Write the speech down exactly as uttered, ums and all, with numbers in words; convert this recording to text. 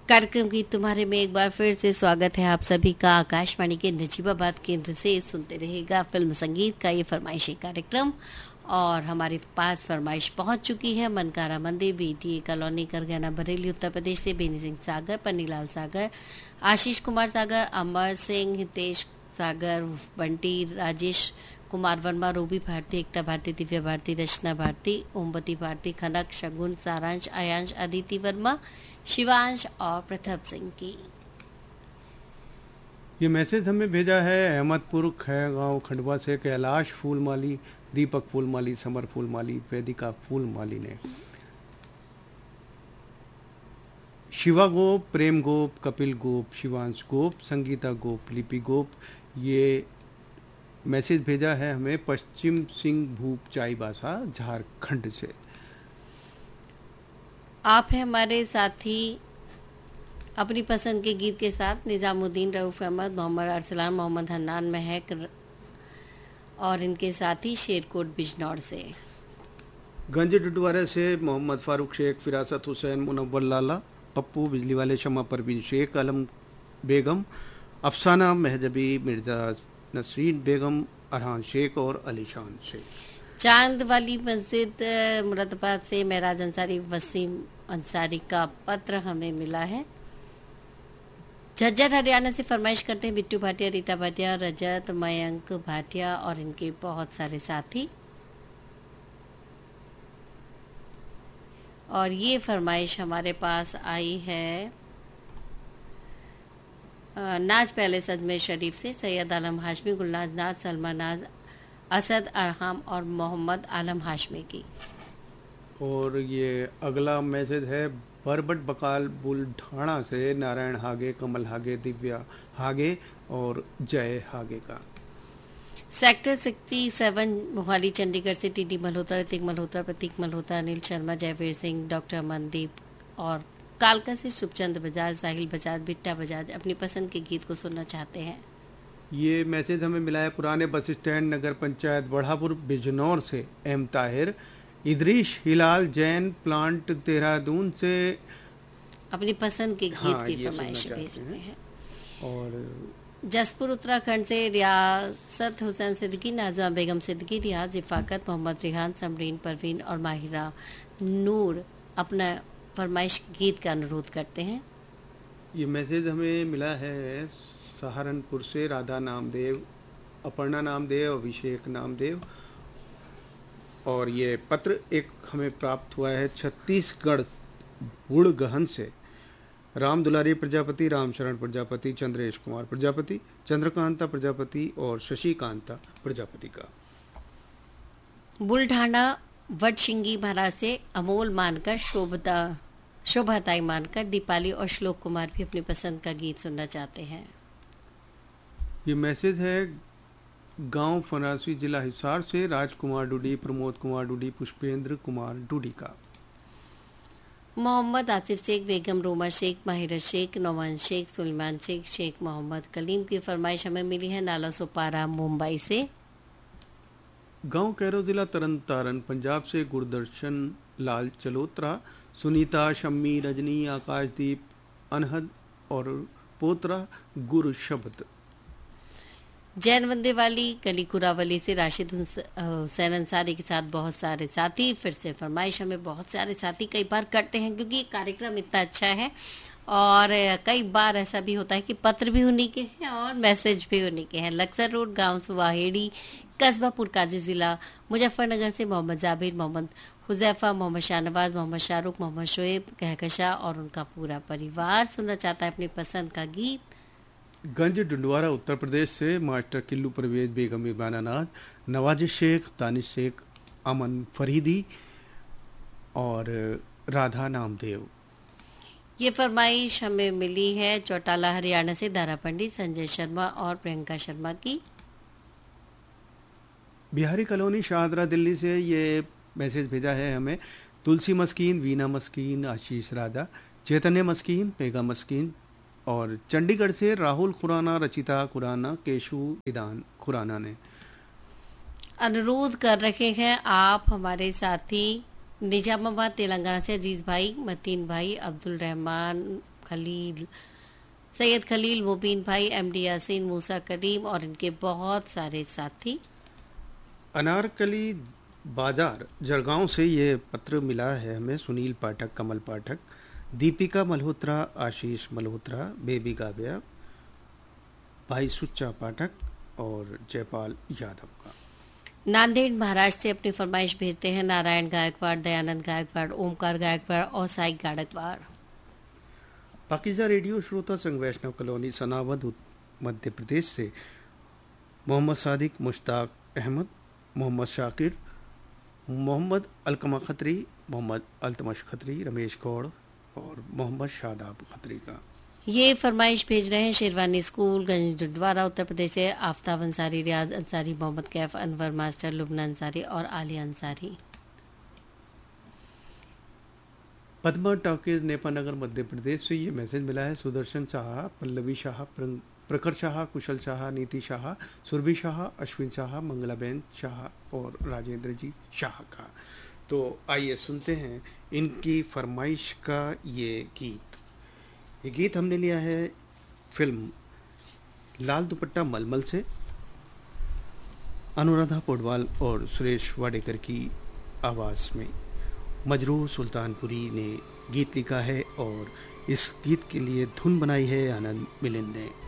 कार्यक्रम की तुम्हारे में एक बार फिर से स्वागत है आप सभी का। आकाशवाणी के नजीबाबाद केंद्र से सुनते रहेगा फिल्म संगीत का ये फरमाइशी कार्यक्रम। और हमारे पास फरमाइश पहुंच चुकी है। मनकारा मंदिर, बीटीए कॉलोनी, करगना, बरेली, उत्तर प्रदेश से बेनी सिंह सागर, पन्नीलाल सागर, आशीष कुमार सागर, अमर सिंह, हितेश सागर, बंटी, राजेश कुमार वर्मा, रूबी भारती, एकता भारती, दिव्या भारती, रचना भारती, ओमवती भारती, खनक, शगुन, सारांश, आयांश, अदिति वर्मा, शिवांश और प्रताप सिंह की। ये मैसेज हमें भेजा है अहमदपुर खैगांव खंडवा से कैलाश फूलमाली, दीपक फूलमाली, समर फूलमाली, वेदिका फूलमाली ने। शिवा गोप, प्रेम गोप, कपिल गोप, शिवांश गोप, संगीता गोप, लिपि गोप, ये मैसेज भेजा है हमें पश्चिम सिंह भूप चाईबासा, झारखंड से। आप हैं हमारे साथी अपनी पसंद के गीत के साथ निजामुद्दीन, रऊफ अहमद, मोहम्मद अरसलान, मोहम्मद हन्नान, महक और इनके साथी शेरकोट बिजनौर से। गंज डुडवारे से मोहम्मद फारूक शेख, फिरासत हुसैन, मुनव्वर लाला, पप्पू बिजली वाले, शमा परवीन शेख, अलम बेगम, अफसाना महजबी, मिर्जा नसरीन बेगम, अरहान शेख और अलीशान शेख। चांद वाली मस्जिद मुरादाबाद से महराज अंसारी, वसीम अंसारी का पत्र हमें मिला है। झज्जर हरियाणा से फरमाइश करते हैं बिट्टू भाटिया, रीता भाटिया, रजत, मयंक भाटिया और इनके बहुत सारे साथी। और ये फरमाइश हमारे पास आई है नाज पैलेस अजमेर शरीफ से सैयद आलम हाशमी, गुलनाज नाज, सलमा नाज, असद अरहम और मोहम्मद आलम हाशमी की। और ये अगला मैसेज है बरबट बकाल बुलढाणा से नारायण हागे, कमल हागे, दिव्या हागे और जय हागे का। सेक्टर सड़सठ मोहाली चंडीगढ़ से टीडी मल्होत्रा, ऋतिक मल्होत्रा, प्रतीक मल्होत्रा, अनिल शर्मा, जयवीर सिंह, डॉक्टर मनदीप और कालका से शुभचंद्र बजाज, साहिल बजाज, बिट्टा बजाज अपनी पसंद के गीत को सुनना चाहते हैं। ये मैसेज हमें मिला है पुराने बस स्टैंड नगर पंचायत बढ़ापुर बिजनौर से एम ताहिर, इदरीश हिलाल जैन, प्लांट देहरादून से अपनी पसंद के गीत हाँ, की फरमाइश भेज रहे हैं। और जसपुर उत्तराखंड से रियासत हुसैन सिद्दीकी, नाज़मा बेगम सिद्दीकी, रियाज इफाकत, मोहम्मद रिहान, समरीन परवीन और माहिरा नूर अपना फरमाइश गीत का अनुरोध करते हैं। ये मैसेज हमें मिला है सहारनपुर से राधा नामदेव, अपर्णा नामदेव, अभिषेक नामदेव। और ये पत्र एक हमें प्राप्त हुआ है छत्तीसगढ़ बुड़गहन से राम दुलारी प्रजापति, राम शरण प्रजापति, चंद्रेश कुमार प्रजापति, चंद्रकांता प्रजापति और शशिकांता प्रजापति का। बुलढाणा वडशिंगी महाराज से अमोल मानकर, शोभता शोभाताई मानकर, दीपाली और श्लोक कुमार भी अपनी पसंद का गीत सुनना चाहते हैं। ये मैसेज है गांव फरासी, जिला हिसार से राजकुमार डूडी, प्रमोद कुमार डूडी, पुष्पेंद्र कुमार डूडी का। मोहम्मद आसिफ शेख, बेगम रोमा शेख, माहिरा शेख, नौमान शेख, सुलेमान शेख, शेख मोहम्मद कलीम की फरमाइश हमें मिली है नाला सोपारा मुंबई से। गांव कैरो, जिला तरन तारन पंजाब से गुरदर्शन लाल चलोत्रा, सुनीता, शम्मी, रजनी, आकाशदीप, अनहद और पोतरा गुरु शब्द। जैन मंदिर वाली गली कुरावली से राशिद हुसैन अंसारी के साथ बहुत सारे साथी। फिर से फरमाइश हमें बहुत सारे साथी कई बार करते हैं क्योंकि ये कार्यक्रम इतना अच्छा है और कई बार ऐसा भी होता है कि पत्र भी उन्हीं के हैं और मैसेज भी उन्हीं के हैं। लक्सर रोड, गांव सुवाहेड़ी, कस्बापुर काजी जिला मुजफ्फरनगर से मोहम्मद जाबिर, मोहम्मद हुजैफा, मोहम्मद शाहनवाज, मोहम्मद शाहरुख, मोहम्मद शोएब, कहकशा और उनका पूरा परिवार सुनना चाहता है अपनी पसंद का गीत। गंज डुंडवारा उत्तर प्रदेश से मास्टर किल्लू परवेज, बेगम इबाना नाज, नवाजिश शेख, दानिश शेख, अमन फरीदी और राधा नामदेव। ये फरमाइश हमें मिली है चौटाला हरियाणा से दारा पंडित, संजय शर्मा और प्रियंका शर्मा की। बिहारी कॉलोनी शाहदरा दिल्ली से ये मैसेज भेजा है हमें तुलसी मस्कीन, वीना मस्कीन, आशीष राजा, चैतन्य मस्कीन, मेगा मस्कीन और चंडीगढ़ से राहुल खुराना, रचिता खुराना, केशु ईदान खुराना ने अनुरोध कर रखे हैं आप हमारे साथी निजामाबाद तेलंगाना से अजीज भाई, मतीन भाई, अब्दुल रहमान खलील, सैयद खलील, मुबीन भाई, एमडी यासीन, मूसा करीम और इनके बहुत सारे साथी। अनारकली बाजार जलगांव से ये पत्र मिला है हमें। सुनील पाठक, कमल पाठक, दीपिका मल्होत्रा, आशीष मल्होत्रा, बेबी गाबिया, भाई सुच्चा पाठक और जयपाल यादव का। नांदेड़ महाराष्ट्र से अपनी फरमाइश भेजते हैं नारायण गायकवाड़, दयानंद गायकवाड़, ओमकार गायकवाड़ और साई गायकवाड़। पाकिजा रेडियो श्रोता संघ वैष्णव कॉलोनी सनावद मध्य प्रदेश से मोहम्मद सादिक, मुश्ताक अहमद, मोहम्मद शाकिर, मोहम्मद अलकमा खत्री, मोहम्मद अल्तमश खत्री, रमेश गौड़ और मोहम्मद शादाब खत्री का। ये फरमाइश भेज रहे हैं शेरवानी स्कूल गंज डुडवारा उत्तर प्रदेश से आफ्ताब अंसारी, रियाज अंसारी, मोहम्मद कैफ, अनवर मास्टर, लुबना अंसारी और आलिया अंसारी। पद्मा टॉकीज नेपानगर मध्य प्रदेश से ये मैसेज मिला है। सुदर्शन शाह, पल्लवी शाह, प्रखर शाह, कुशल शाह, नीति शाह, सुरभि शाह, अश्विन शाह, मंगलाबेन शाह और राजेंद्र जी शाह का। तो आइए सुनते हैं इनकी फरमाइश का ये गीत। ये गीत हमने लिया है फिल्म लाल दुपट्टा मलमल से। अनुराधा पौडवाल और सुरेश वाडेकर की आवाज़ में मजरूह सुल्तानपुरी ने गीत लिखा है और इस गीत के लिए धुन बनाई है आनंद मिलिंद ने।